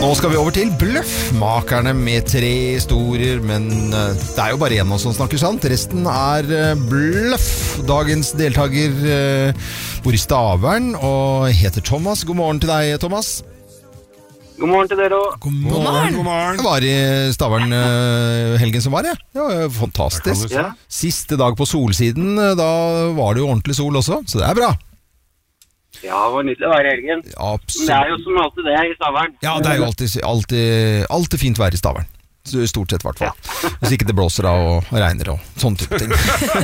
Nå skal vi over til Bløffmakerne med 3 historier, men det er jo bare en av oss som snakker sant. Resten er bløff. Dagens deltaker bor i Stavern og heter Thomas. God morgen til deg, Thomas. God morgen til dere også. God morgen. Jeg var i Stavern helgen som var, jeg. Det var fantastisk. Ja. Siste dag på solsiden, da var det jo ordentlig sol også, så det er bra. Ja, det var nydelig å være i helgen. Absolutt. Men det er jo som alltid det i Stavern. Ja, det er jo alltid fint vær i Stavern. Stort sett i hvert fall. Ja. Hvis ikke det blåser av og regner og sånne type ting.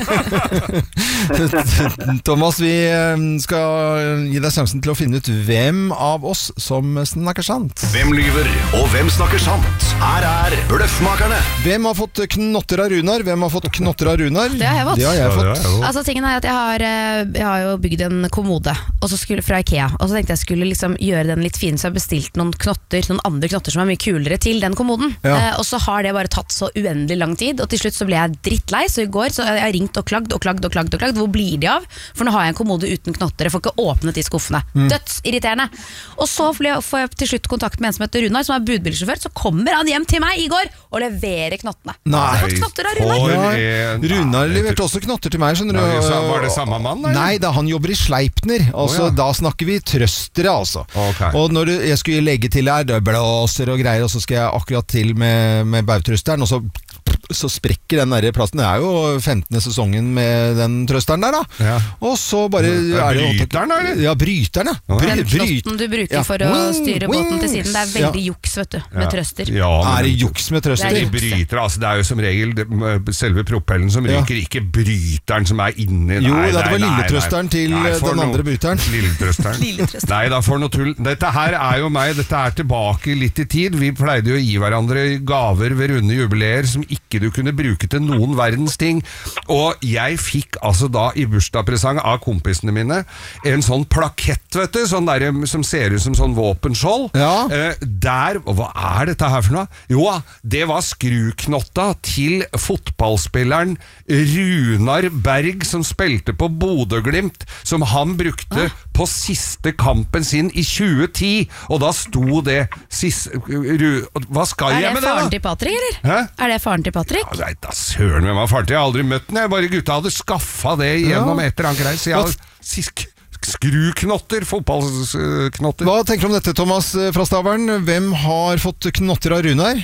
Thomas, vi skal gi deg sjansen til å finne ut hvem av oss som snakker sant. Hvem lyver, og hvem snakker sant? Her er Bløffmakerne. Hvem har fått knotter av Runar? Hvem har fått knotter av Runar? Det har jeg fått. Det har jeg fått. Altså, tingen er at jeg har jo bygd en kommode og så skulle, fra Ikea, og så tenkte jeg skulle liksom gjøre den litt fin, så jeg bestilte noen andre knotter som er mye kulere til den kommoden. Ja. Og så har det bare tatt så uendelig lang tid, og til slutt så ble jeg drittlei, så i går så jeg har ringt og klagd. Hvor blir de av? For nå har jeg en kommode uten knotter, jeg får ikke åpnet de skuffene. Dødsirriterende. Og så får jeg til slutt kontakt med en som heter Runar, som er budbilsjåfør, så kommer han hjem til meg i går og leverer knottene. Nei, jeg har fått knotter av Runar. Runar leverte også knotter til meg, skjønner du. Var det samme mann? Eller? Nei, da han jobber i Sleipner. Altså, da snakker vi trøstere, altså. Okay. Og når jeg skulle legge til her, det blåser og greier, og så skal jeg akkurat til med bautrøsteren, og så sprekker den der plasten. Det er jo 15. sesongen med den trøsteren der, da. Ja. Og så bare bryteren, da, eller? Ja, bryteren, ja. Den knotten du bruker for å styre båten til siden. Det er veldig juks, vet du, med trøster. Ja, er det juks med trøster? Det er jo som regel selve propellen som ryker, ikke bryteren som er inni. Jo, det var lilletrøsteren til den andre bryteren. Lilletrøsteren. Nei, da får noe tull. Dette her er jo meg, dette er tilbake litt i tid. Vi pleide jo å gi hverandre gaver ved runde jubileer som ikke du kunne bruke til noen verdens ting. Og jeg fikk altså da i bursdagspresang av kompisene mine en sånn plakett, vet du, sånn der, som ser ut som sånn våpenskjold. Ja. Og hva er dette her for noe? Jo, det var skruknotta til fotballspilleren Runar Berg, som spilte på Bodø-Glimt, som han brukte på siste kampen sin i 2010, og da sto det hva skal jeg med det da? Er det faren til Patrick, eller? Hæ? Er det faren til Patrick? Ja, da søren med meg faren til, jeg har aldri møtt den, bare gutta hadde skaffet det gjennom et eller annet greier, så jeg har skruknotter, fotballknotter. Hva tenker du om dette, Thomas fra Stavern? Hvem har fått knotter av Runar?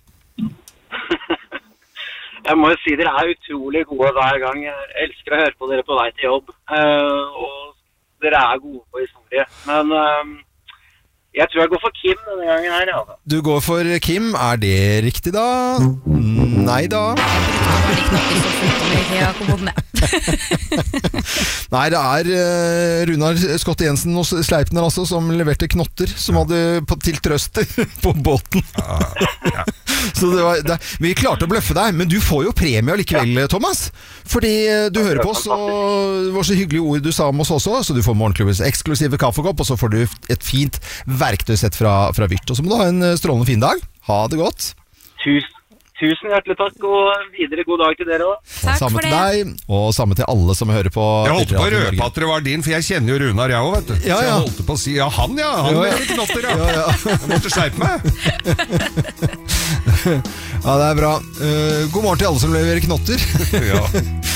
Jeg må jo si dere er utrolig gode hver gang. Jeg elsker å høre på dere på vei til jobb, og dere er gode på historie, men jeg tror jeg går for Kim denne gangen her. Ja. Du går for Kim, er det riktig da? Nei da. Nei, det er Runar Skott Jensen hos Sleipner altså, som leverte knotter som hadde til trøster på båten. Så vi klarte å bløffe deg, men du får jo premie likevel, Thomas, fordi du hører på oss, og det var så hyggelige ord du sa om oss også, så du får morgenklubbens eksklusive kaffekopp, og så får du et fint verktøysett fra Vyrt, og så må du ha en strålende fin dag. Ha det godt. Tusen hjertelig takk, og videre god dag til dere også. Samme til deg, og samme til alle som hører på. Jeg holdt på å røpe at det var din, for jeg kjenner jo Runar, jeg også, vet du. Ja, så jeg holdt på å si, han med knotter, ja. Jeg måtte skjerpe meg. Ja, det er bra. God morgen til alle som leverer knotter. Ja.